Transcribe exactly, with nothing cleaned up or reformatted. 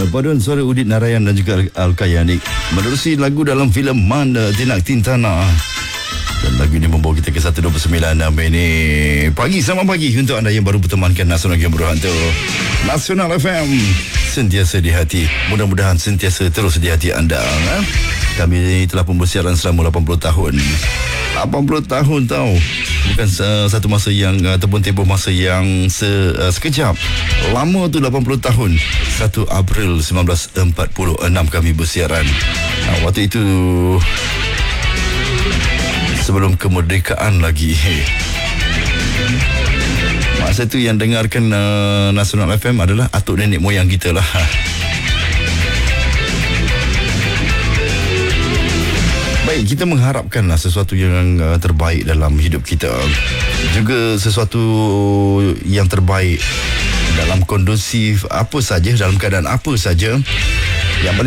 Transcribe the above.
Paduan suara Udit Narayan dan juga Al-Kayani menerusi lagu dalam filem Mana Tinak Tintana. Dan lagu ini membawa kita ke seratus dua puluh sembilan minit pagi. Selamat pagi untuk anda yang baru bertemankan Nasional Game Berhantu. Nasional F M, sentiasa di hati. Mudah-mudahan sentiasa terus di hati anda. Ha? Kami telah pun bersiaran selama lapan puluh tahun. lapan puluh tahun tau. Bukan uh, satu masa yang uh, ataupun tempoh masa yang se, uh, sekejap. Lama tu lapan puluh tahun. satu April seribu sembilan ratus empat puluh enam kami bersiaran. Nah, waktu itu sebelum kemerdekaan lagi. Masa tu yang dengarkan uh, Nasional F M adalah atuk nenek moyang kita lah. Baik, kita mengharapkanlah sesuatu yang uh, terbaik dalam hidup kita. Juga sesuatu yang terbaik dalam kondusif apa saja, dalam keadaan apa saja. Yang paling